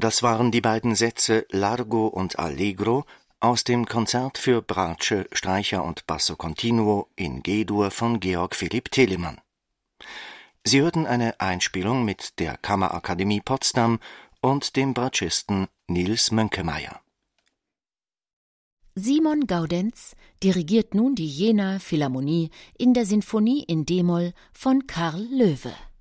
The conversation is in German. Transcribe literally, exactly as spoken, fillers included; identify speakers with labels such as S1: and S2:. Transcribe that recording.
S1: Das waren die beiden Sätze Largo und Allegro aus dem Konzert für Bratsche, Streicher und Basso Continuo in G-Dur von Georg Philipp Telemann. Sie hörten eine Einspielung mit der Kammerakademie Potsdam und dem Bratschisten Nils Mönkemeyer.
S2: Simon Gaudenz dirigiert nun die Jenaer Philharmonie in der Sinfonie in d-Moll von Karl Loewe.